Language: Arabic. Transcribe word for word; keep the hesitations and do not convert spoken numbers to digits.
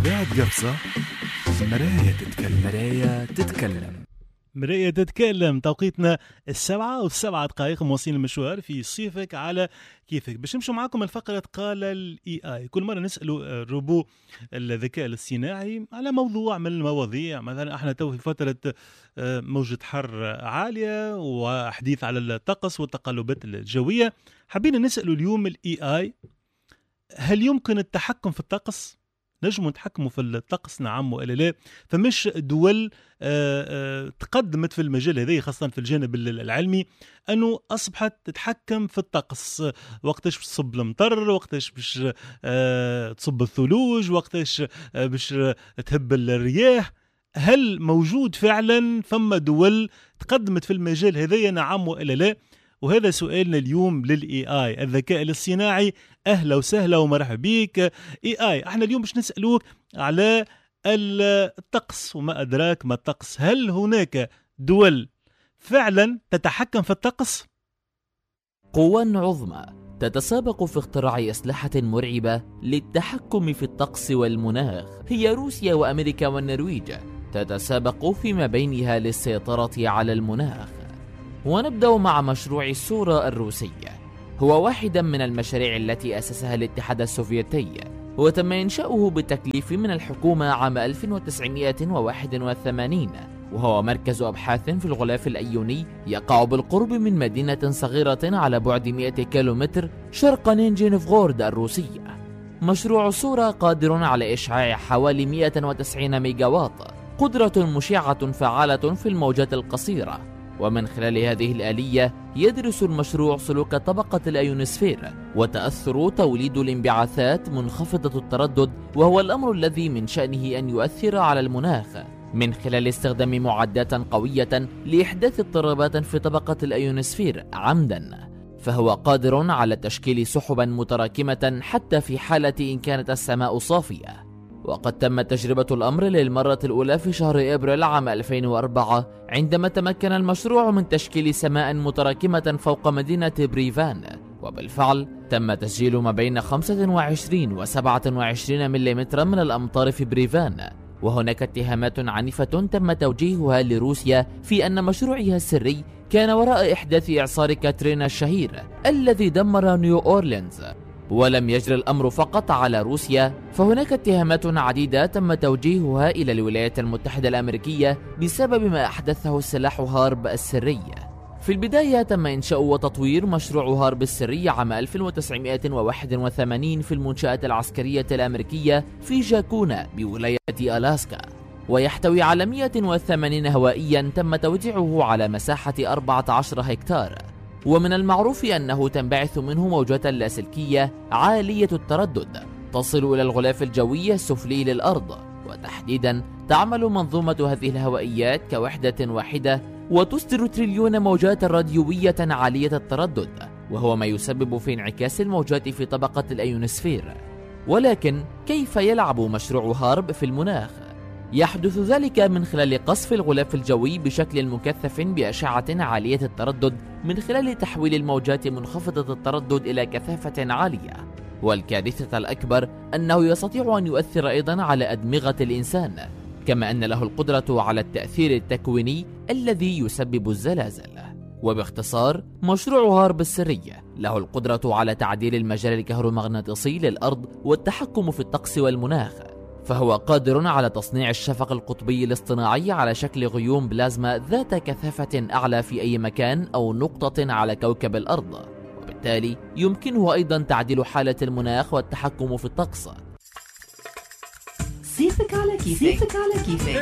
بعد قفصة مراية تتكلم مراية تتكلم مراية تتكلم. توقيتنا السبعة والسبعة دقائق، مواصلين المشوار في صيفك على كيفك. باش نمشوا معكم الفقرة قال الاي اي. كل مرة نسألوا الروبو الذكاء الاصطناعي على موضوع من المواضيع. مثلا احنا تو في فترة موجة حر عالية وحديث على الطقس والتقلبات الجوية. حبينا نسألوا اليوم الاي اي، هل يمكن التحكم في الطقس؟ نجموا نتحكموا في الطقس نعم وإلا لا؟ فمش دول تقدمت في المجال هذا خاصة في الجانب العلمي أنه أصبحت تتحكم في الطقس، وقتاش باش تصب المطر، وقتاش باش تصب الثلوج، وقتاش باش تهب الرياح. هل موجود فعلا فما دول تقدمت في المجال هذا نعم وإلا لا؟ وهذا سؤالنا اليوم للاي اي الذكاء الاصطناعي. اهلا وسهلا ومرحبا بك اي اي. احنا اليوم باش نسالوك على الطقس وما ادراك ما الطقس. هل هناك دول فعلا تتحكم في الطقس؟ قوى عظمى تتسابق في اختراع أسلحة مرعبة للتحكم في الطقس والمناخ. هي روسيا وأمريكا والنرويج تتسابق فيما بينها للسيطرة على المناخ. ونبدأ مع مشروع الصورة الروسي. هو واحدا من المشاريع التي أسسها الاتحاد السوفيتي، وتم إنشاؤه بالتكليف من الحكومة عام ألف وتسعمائة وواحد وثمانين، وهو مركز أبحاث في الغلاف الأيوني يقع بالقرب من مدينة صغيرة على بعد مئة كيلومتر شرق نينجي نوفغورود الروسية. مشروع الصورة قادر على إشعاع حوالي مئة وتسعين ميجاوات، قدرة مشعة فعالة في الموجات القصيرة. ومن خلال هذه الآلية يدرس المشروع سلوك طبقة الأيونوسفير وتأثر توليد الانبعاثات منخفضة التردد، وهو الأمر الذي من شأنه أن يؤثر على المناخ من خلال استخدام معدات قوية لإحداث اضطرابات في طبقة الأيونوسفير عمدا. فهو قادر على تشكيل سحبا متراكمة حتى في حالة إن كانت السماء صافية. وقد تم تجربة الأمر للمرة الأولى في شهر أبريل عام ألفين وأربعة، عندما تمكن المشروع من تشكيل سماء متراكمة فوق مدينة بريفان. وبالفعل تم تسجيل ما بين خمسة وعشرين وسبعة وعشرين ملم من الأمطار في بريفان. وهناك اتهامات عنيفة تم توجيهها لروسيا في أن مشروعها السري كان وراء إحداث إعصار كاترينا الشهير الذي دمر نيو أورلينز. ولم يجري الأمر فقط على روسيا، فهناك اتهامات عديدة تم توجيهها إلى الولايات المتحدة الأمريكية بسبب ما أحدثه السلاح هارب السري. في البداية تم إنشاء وتطوير مشروع هارب السري عام ألف وتسعمائة وواحد وثمانين في المنشأة العسكرية الأمريكية في جاكونا بولاية ألاسكا، ويحتوي على مئة وثمانين هوائيا تم توزيعه على مساحة أربعة عشر هكتار. ومن المعروف أنه تنبعث منه موجات لاسلكية عالية التردد تصل إلى الغلاف الجوي السفلي للأرض، وتحديدا تعمل منظومة هذه الهوائيات كوحدة واحدة وتصدر تريليون موجات راديوية عالية التردد، وهو ما يسبب في انعكاس الموجات في طبقة الأيونوسفير. ولكن كيف يلعب مشروع هارب في المناخ؟ يحدث ذلك من خلال قصف الغلاف الجوي بشكل مكثف بأشعة عالية التردد من خلال تحويل الموجات منخفضة التردد إلى كثافة عالية. والكارثة الأكبر أنه يستطيع أن يؤثر أيضا على أدمغة الإنسان، كما أن له القدرة على التأثير التكويني الذي يسبب الزلازل. وباختصار، مشروع هارب السري له القدرة على تعديل المجال الكهرومغناطيسي للأرض والتحكم في الطقس والمناخ. فهو قادر على تصنيع الشفق القطبي الاصطناعي على شكل غيوم بلازما ذات كثافة أعلى في أي مكان أو نقطة على كوكب الأرض، وبالتالي يمكنه أيضا تعديل حالة المناخ والتحكم في الطقس. صيفك على كيفك.